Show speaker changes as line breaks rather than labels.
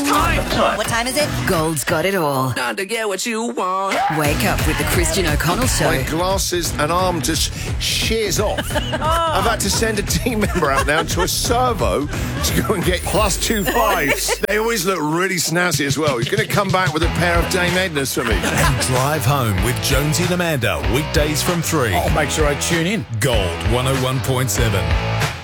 Time. What time is it? Gold's got it all.
Time to get what you want.
Wake up with the Christian O'Connell Show.
My glasses and arm just shears off. I've had to send a team member out now to a servo to go and get +2 fives. They always look really snazzy as well. He's going to come back with a pair of Dame Ednas for me.
And drive home with Jonesy and Amanda, weekdays from 3.
I'll make sure I tune in.
Gold 101.7.